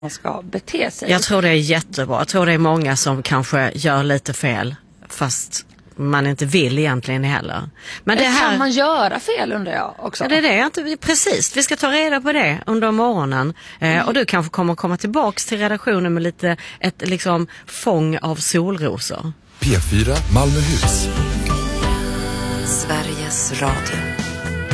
man ska bete sig. Jag tror det är jättebra. Jag tror det är många som kanske gör lite fel fast man inte vill egentligen heller. Men det här... Kan man göra fel, undrar jag också? Ja, det är det. Inte, precis, vi ska ta reda på det under morgonen. Och du kanske kommer komma tillbaks till redaktionen med lite ett liksom fång av solrosor. P4 Malmöhus. Sveriges Radio.